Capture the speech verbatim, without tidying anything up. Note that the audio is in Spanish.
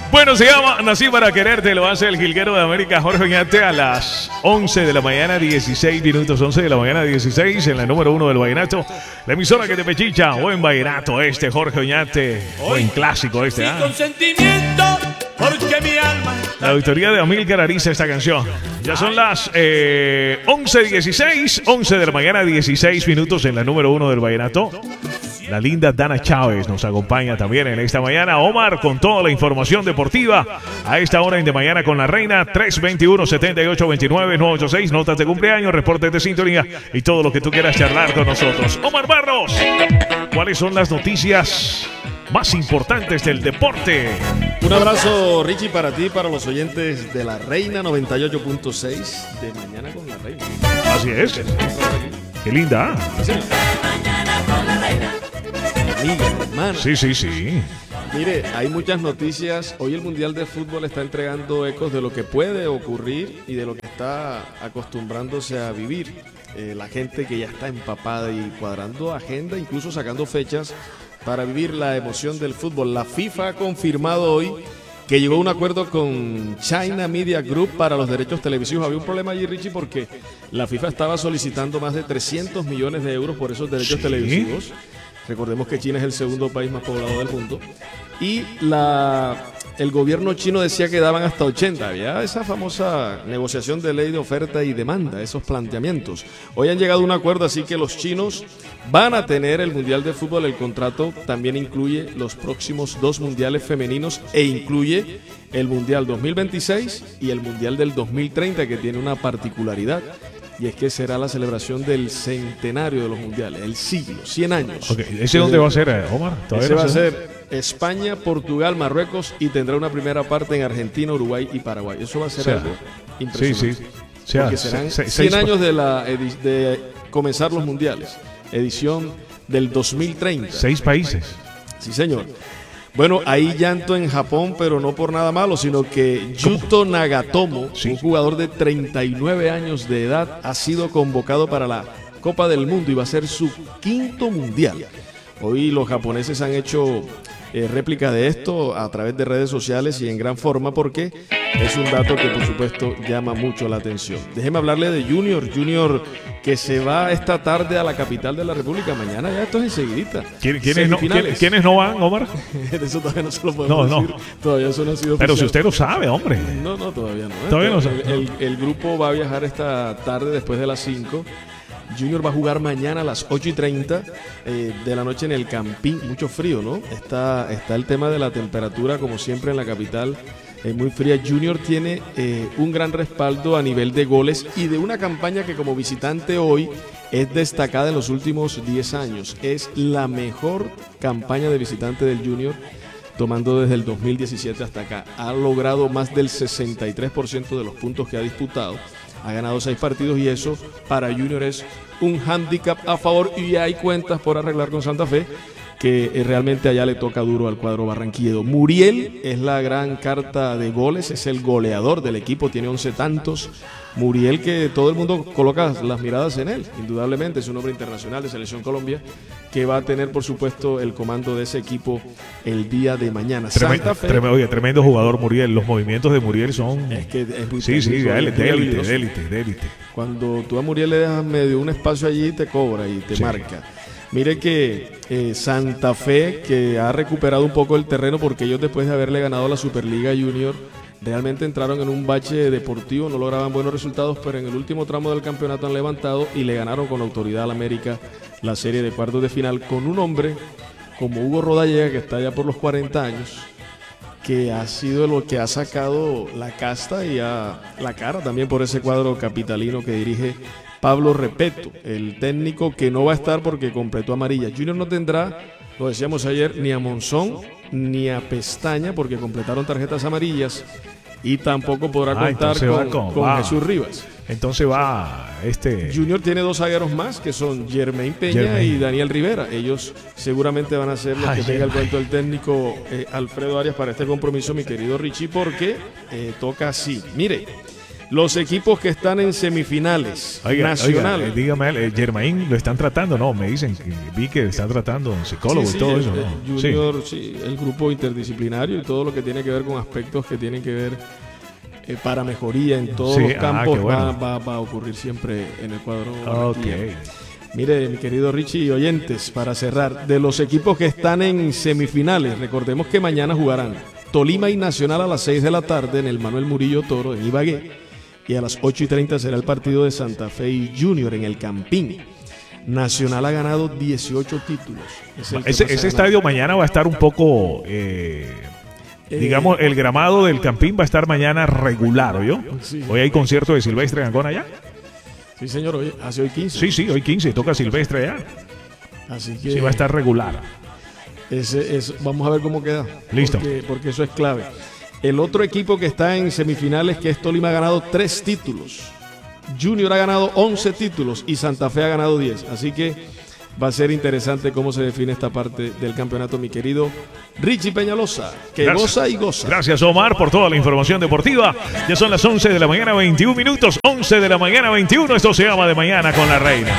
Bueno, se llama Nací para quererte, lo hace el jilguero de América, Jorge Oñate, a las once de la mañana, dieciséis minutos, once de la mañana, dieciséis, en la número uno del vallenato. La emisora que te pechicha, buen vallenato este, Jorge Oñate, buen clásico este. ¿Ah? Con sentimiento, porque mi alma... La autoría de Amílcar Ariza esta canción. Ya son las eh, once dieciséis, once de la mañana, dieciséis minutos en la número uno del vallenato. La linda Dana Chávez nos acompaña también en esta mañana. Omar con toda la información deportiva a esta hora en De Mañana con la Reina. Tres veintiuno, setenta y ocho veintinueve, nueve ochenta y seis. Notas de cumpleaños, reportes de sintonía y todo lo que tú quieras charlar con nosotros. Omar Barros, ¿cuáles son las noticias más importantes del deporte? Un abrazo, Richie, para ti y para los oyentes de la Reina noventa y ocho punto seis de Mañana con la Reina. Así es. Qué linda. Sí. Amiga, hermana. Sí, sí, sí. Mire, hay muchas noticias. Hoy el Mundial de Fútbol está entregando ecos de lo que puede ocurrir y de lo que está acostumbrándose a vivir eh, la gente que ya está empapada y cuadrando agenda, incluso sacando fechas para vivir la emoción del fútbol. La FIFA ha confirmado hoy que llegó a un acuerdo con China Media Group para los derechos televisivos. Había un problema allí, Richie, porque la FIFA estaba solicitando más de trescientos millones de euros por esos derechos ¿Sí? televisivos. Recordemos que China es el segundo país más poblado del mundo. Y la, el gobierno chino decía que daban hasta ochenta. Había esa famosa negociación de ley de oferta y demanda, esos planteamientos. Hoy han llegado a un acuerdo, así que los chinos van a tener el Mundial de Fútbol. El contrato también incluye los próximos dos mundiales femeninos e incluye el Mundial dos mil veintiséis y el Mundial del dos mil treinta, que tiene una particularidad. Y es que será la celebración del centenario de los mundiales, el siglo, cien años. Okay. ¿Ese dónde va a ser, Omar? Ese no va a ser España, Portugal, Marruecos y tendrá una primera parte en Argentina, Uruguay y Paraguay. Eso va a ser o sea, algo impresionante. Sí, sí. O sea, porque serán se, se, cien se, años de, la, de comenzar los mundiales. Edición del dos mil treinta. Seis países. Sí, señor. Bueno, hay llanto en Japón, pero no por nada malo, sino que Yuto Nagatomo, sí. un jugador de treinta y nueve años de edad, ha sido convocado para la Copa del Mundo y va a ser su quinto mundial. Hoy los japoneses han hecho eh, réplica de esto a través de redes sociales y en gran forma porque es un dato que por supuesto llama mucho la atención. Déjeme hablarle de Junior, Junior que se va esta tarde a la capital de la República. Mañana ya esto es enseguidita. ¿Quién, ¿Quiénes, no, ¿quién, ¿Quiénes no van, Omar? Eso todavía no se lo podemos no, decir. No. Todavía eso no ha sido Pero oficial. Si usted lo sabe, hombre. No, no, todavía no. ¿eh? Todavía no sabe. El, el, el grupo va a viajar esta tarde después de las cinco. Junior va a jugar mañana a las ocho y treinta eh, de la noche en el Campín. Mucho frío, ¿no? Está, está el tema de la temperatura, como siempre en la capital. Es muy fría. Junior tiene eh, un gran respaldo a nivel de goles y de una campaña que como visitante hoy es destacada en los últimos diez años. Es la mejor campaña de visitante del Junior, tomando desde el dos mil diecisiete hasta acá. Ha logrado más del sesenta y tres por ciento de los puntos que ha disputado. Ha ganado seis partidos y eso para Junior es un hándicap a favor y hay cuentas por arreglar con Santa Fe, que realmente allá le toca duro al cuadro barranquillero. Muriel es la gran carta de goles, es el goleador del equipo, tiene once tantos. Muriel, que todo el mundo coloca las miradas en él, indudablemente es un hombre internacional de Selección Colombia, que va a tener por supuesto el comando de ese equipo el día de mañana. Tremendo, Santa Fe, tremendo, oye, tremendo jugador Muriel, los movimientos de Muriel son... Es que es muy Sí, sí, de élite, de élite, habilidoso. de élite, de élite. Cuando tú a Muriel le dejas medio un espacio allí, te cobra y te sí. marca. Mire que eh, Santa Fe, que ha recuperado un poco el terreno porque ellos después de haberle ganado la Superliga Junior, realmente entraron en un bache deportivo, no lograban buenos resultados, pero en el último tramo del campeonato han levantado y le ganaron con autoridad al América la serie de cuartos de final con un hombre como Hugo Rodallega, que está ya por los cuarenta años, que ha sido lo que ha sacado la casta y a la cara también por ese cuadro capitalino que dirige Pablo Repeto, el técnico que no va a estar porque completó amarilla. Junior no tendrá, lo decíamos ayer, ni a Monzón ni a Pestaña porque completaron tarjetas amarillas y tampoco podrá ah, contar con, con, con Jesús Rivas. Entonces va este... Junior tiene dos zagueros más que son Germain Peña Germain. y Daniel Rivera. Ellos seguramente van a ser los Ay, que tenga el cuento del técnico eh, Alfredo Arias para este compromiso, mi querido Richie, porque eh, toca así. Mire, Los equipos que están en semifinales Oiga, nacionales. oiga, eh, dígame, eh, Germain lo están tratando, no, me dicen, que vi que están tratando un psicólogo Sí, sí, y todo el, eso, el ¿no? Junior, sí. Sí, el grupo interdisciplinario y todo lo que tiene que ver con aspectos que tienen que ver eh, para mejoría en todos Sí, los ah, campos qué bueno. va, va- va a ocurrir siempre en el cuadro. Ok. barranquillero. Mire, mi querido Richie y oyentes, para cerrar, de los equipos que están en semifinales, recordemos que mañana jugarán Tolima y Nacional a las seis de la tarde en el Manuel Murillo Toro en Ibagué, y a las ocho y treinta será el partido de Santa Fe y Junior en el Campín. Nacional ha ganado dieciocho títulos. Es el que Ese, más ha ese ganado. estadio mañana va a estar un poco, eh, Eh, digamos, el gramado del Campín va a estar mañana regular, ¿oyó? Sí. Hoy hay concierto de Silvestre en Ancona ya. Sí, señor, hoy, hace hoy quince. Sí, sí, hoy quince, toca Silvestre ya. Así que Sí, va a estar regular. ese, es- vamos a ver cómo queda. Listo. Porque, porque eso es clave. El otro equipo que está en semifinales, que es Tolima, ha ganado tres títulos. Junior ha ganado once títulos y Santa Fe ha ganado diez. Así que va a ser interesante cómo se define esta parte del campeonato, mi querido Richie Peñalosa, que Gracias. goza y goza. Gracias, Omar, por toda la información deportiva. Ya son las once de la mañana, veintiún minutos. once de la mañana, veintiuno. Esto se llama De Mañana con la Reina.